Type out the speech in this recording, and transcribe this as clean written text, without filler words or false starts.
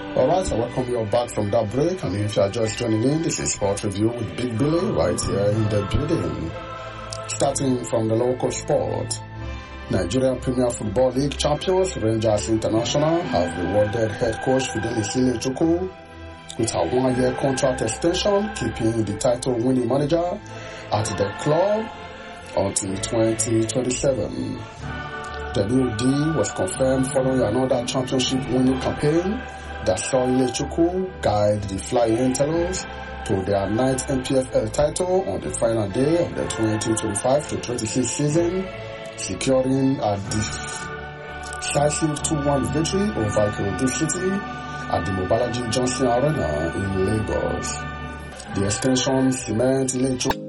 Alright, I welcome you back from that break. And if you are just joining in, this is Sport Review with Big Billy right here in the building. Starting from the local sport, Nigerian Premier Football League champions Rangers International have rewarded head coach Fidelis Ilechukwu with a 1-year contract extension, keeping the title-winning manager at the club until 2027. The new deal was confirmed following another championship-winning campaign that saw Ilechukwu guide the Flying Antelopes to their 9th NPFL title on the final day of the 2025-26 season, securing a decisive 2-1 victory over Ikorodu City at the Mobalaji Johnson Arena in Lagos. The extension cements Ilechukwu